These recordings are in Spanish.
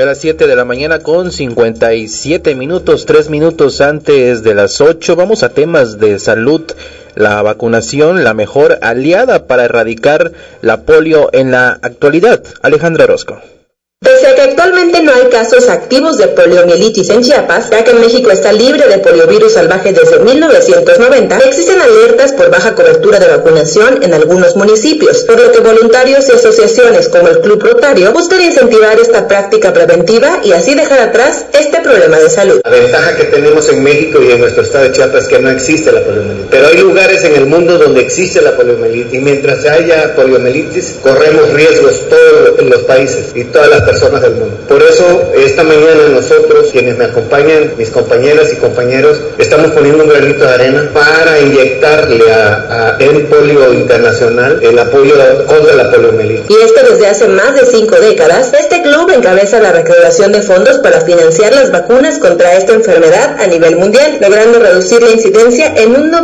Ya a las 7 de la mañana con 57 minutos, 3 minutos antes de las 8. Vamos a temas de salud. La vacunación, la mejor aliada para erradicar la polio en la actualidad. Alejandra Orozco. Pese a que actualmente no hay casos activos de poliomielitis en Chiapas, ya que México está libre de poliovirus salvaje desde 1990, existen alertas por baja cobertura de vacunación en algunos municipios, por lo que voluntarios y asociaciones como el Club Rotario buscan incentivar esta práctica preventiva y así dejar atrás este problema de salud. La ventaja que tenemos en México y en nuestro estado de Chiapas es que no existe la poliomielitis, pero hay lugares en el mundo donde existe la poliomielitis y mientras haya poliomielitis corremos riesgos todos los países y todas las personas del mundo. Por eso, esta mañana nosotros, quienes me acompañan, mis compañeras y compañeros, estamos poniendo un granito de arena para inyectarle a el polio internacional el apoyo contra la poliomielitis. Y esto desde hace más de 5 décadas, este club encabeza la recaudación de fondos para financiar las vacunas contra esta enfermedad a nivel mundial, logrando reducir la incidencia en un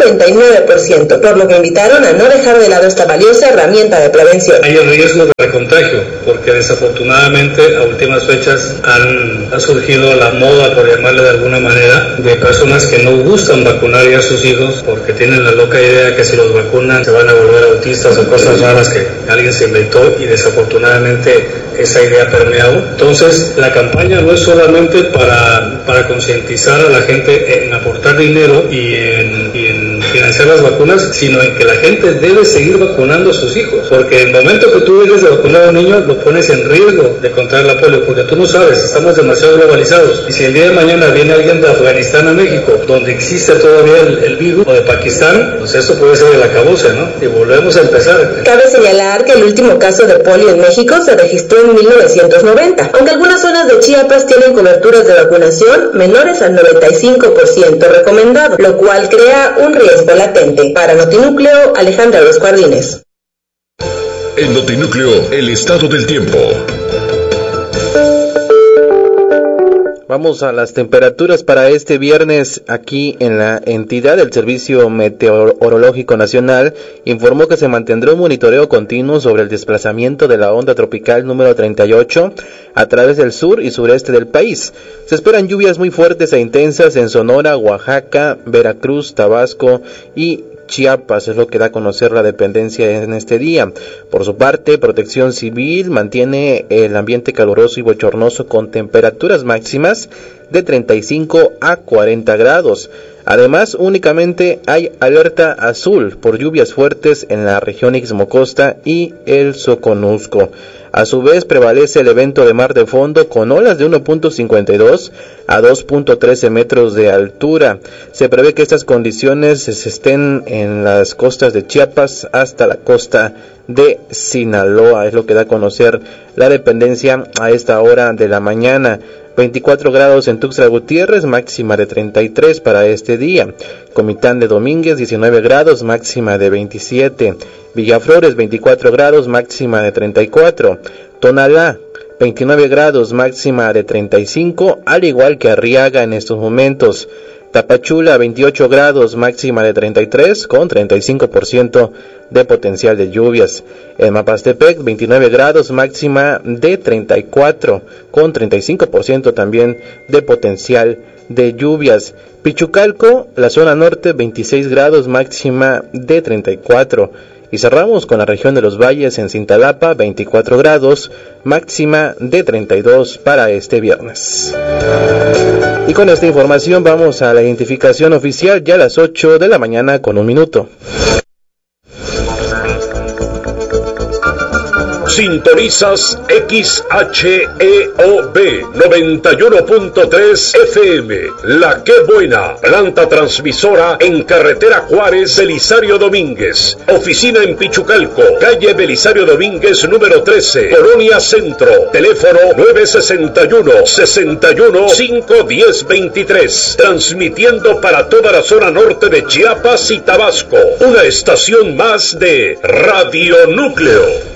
99%, por lo que invitaron a no dejar de lado esta valiosa herramienta de prevención. Hay el riesgo de contagio, porque desafortunadamente a últimas fechas ha surgido la moda, por llamarle de alguna manera, de personas que no gustan vacunar ya a sus hijos porque tienen la loca idea que si los vacunan se van a volver autistas o cosas raras que alguien se inventó y desafortunadamente esa idea ha permeado. Entonces la campaña no es solamente para concientizar a la gente en aportar dinero y en financiar las vacunas, sino en que la gente debe seguir vacunando a sus hijos, porque el momento que tú dejes de vacunar a un niño lo pones en riesgo de contraer la polio, porque tú no sabes, estamos demasiado globalizados, y si el día de mañana viene alguien de Afganistán a México, donde existe todavía el virus, o de Pakistán, pues esto puede ser el acabose, ¿no? Y volvemos a empezar. Cabe señalar que el último caso de polio en México se registró en 1990, aunque algunas zonas de Chiapas tienen coberturas de vacunación menores al 95% recomendado, lo cual crea un riesgo latente. Para Notinúcleo, Alejandra Orozco Ardínez. En Notinúcleo, el estado del tiempo. Vamos a las temperaturas para este viernes aquí en la entidad. El Servicio Meteorológico Nacional informó que se mantendrá un monitoreo continuo sobre el desplazamiento de la onda tropical número 38 a través del sur y sureste del país. Se esperan lluvias muy fuertes e intensas en Sonora, Oaxaca, Veracruz, Tabasco y Chiapas, es lo que da a conocer la dependencia en este día. Por su parte, Protección Civil mantiene el ambiente caluroso y bochornoso con temperaturas máximas de 35 a 40 grados. Además, únicamente hay alerta azul por lluvias fuertes en la región Ixmocosta y el Soconusco. A su vez, prevalece el evento de mar de fondo con olas de 1.52 a 2.13 metros de altura. Se prevé que estas condiciones estén en las costas de Chiapas hasta la costa de Sinaloa, es lo que da a conocer la dependencia a esta hora de la mañana. 24 grados en Tuxtla Gutiérrez, máxima de 33 para este día. Comitán de Domínguez, 19 grados, máxima de 27. Villaflores, 24 grados, máxima de 34. Tonalá, 29 grados, máxima de 35, al igual que Arriaga en estos momentos. Tapachula, 28 grados, máxima de 33, con 35% de potencial de lluvias. En Mapastepec, 29 grados, máxima de 34, con 35% también de potencial de lluvias. Pichucalco, la zona norte, 26 grados, máxima de 34. Y cerramos con la región de los valles en Cintalapa, 24 grados, máxima de 32 para este viernes. Y con esta información vamos a la identificación oficial ya a las 8 de la mañana con 1 minuto. Sintonizas XHEOB 91.3 FM, La Qué Buena, planta transmisora en carretera Juárez, Belisario Domínguez, oficina en Pichucalco, calle Belisario Domínguez número 13, Colonia Centro, teléfono 961-61-510-23, transmitiendo para toda la zona norte de Chiapas y Tabasco, una estación más de Radio Núcleo.